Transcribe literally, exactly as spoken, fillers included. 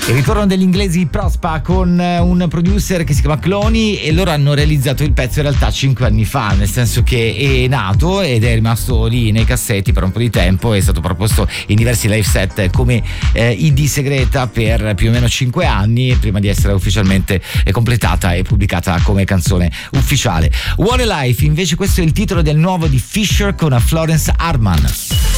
Il ritorno degli inglesi Prospa con un producer che si chiama Cloni, e loro hanno realizzato il pezzo in realtà cinque anni fa, nel senso che è nato ed è rimasto lì nei cassetti per un po' di tempo, è stato proposto in diversi live set come eh, I D segreta per più o meno cinque anni prima di essere ufficialmente completata e pubblicata come canzone ufficiale. What a Life invece, questo è il titolo del nuovo di Fisher con Florence Hartman.